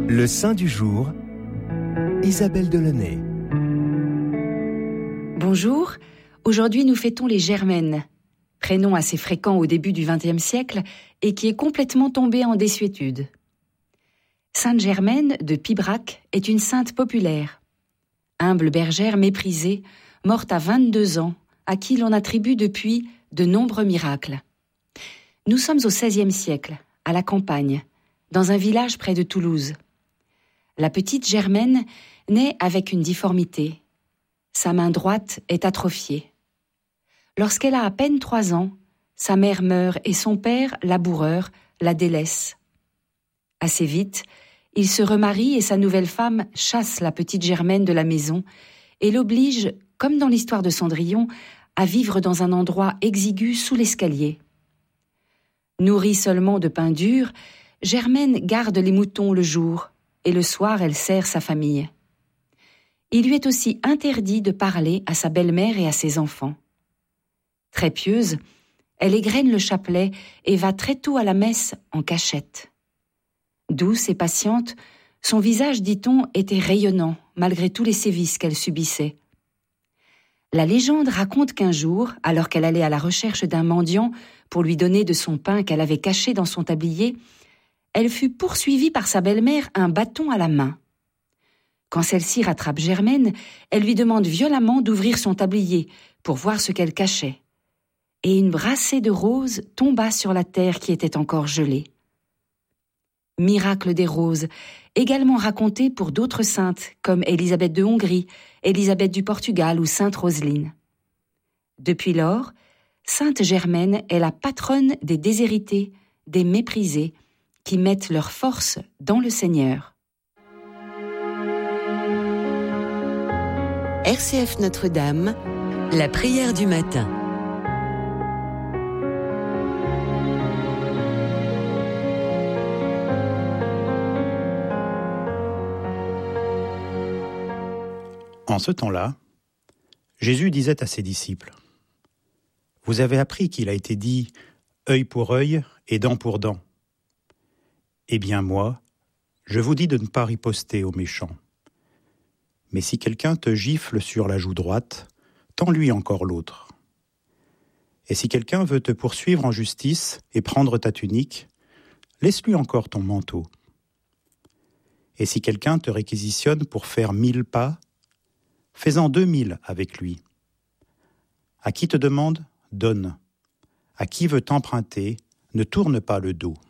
Le saint du jour, Isabelle Delaunay. Bonjour, aujourd'hui nous fêtons les Germaines, prénom assez fréquent au début du XXe siècle et qui est complètement tombé en désuétude. Sainte Germaine de Pibrac est une sainte populaire. Humble bergère méprisée, morte à 22 ans, à qui l'on attribue depuis de nombreux miracles. Nous sommes au XVIe siècle, à la campagne, dans un village près de Toulouse. La petite Germaine naît avec une difformité. Sa main droite est atrophiée. Lorsqu'elle a à peine 3 ans, sa mère meurt et son père, laboureur, la délaisse. Assez vite, il se remarie et sa nouvelle femme chasse la petite Germaine de la maison et l'oblige, comme dans l'histoire de Cendrillon, à vivre dans un endroit exigu sous l'escalier. Nourrie seulement de pain dur, Germaine garde les moutons le jour et le soir elle sert sa famille. Il lui est aussi interdit de parler à sa belle-mère et à ses enfants. Très pieuse, elle égrène le chapelet et va très tôt à la messe en cachette. Douce et patiente, son visage, dit-on, était rayonnant malgré tous les sévices qu'elle subissait. La légende raconte qu'un jour, alors qu'elle allait à la recherche d'un mendiant pour lui donner de son pain qu'elle avait caché dans son tablier, elle fut poursuivie par sa belle-mère un bâton à la main. Quand celle-ci rattrape Germaine, elle lui demande violemment d'ouvrir son tablier pour voir ce qu'elle cachait. Et une brassée de roses tomba sur la terre qui était encore gelée. Miracle des roses, également raconté pour d'autres saintes comme Élisabeth de Hongrie, Élisabeth du Portugal ou Sainte Roseline. Depuis lors, Sainte Germaine est la patronne des déshérités, des méprisés, qui mettent leur force dans le Seigneur. RCF Notre-Dame, la prière du matin. En ce temps-là, Jésus disait à ses disciples : « Vous avez appris qu'il a été dit « œil pour œil et dent pour dent ». Eh bien moi, je vous dis de ne pas riposter aux méchants. Mais si quelqu'un te gifle sur la joue droite, tends-lui encore l'autre. Et si quelqu'un veut te poursuivre en justice et prendre ta tunique, laisse-lui encore ton manteau. Et si quelqu'un te réquisitionne pour faire 1000 pas, fais-en 2000 avec lui. À qui te demande, donne. À qui veut t'emprunter, ne tourne pas le dos.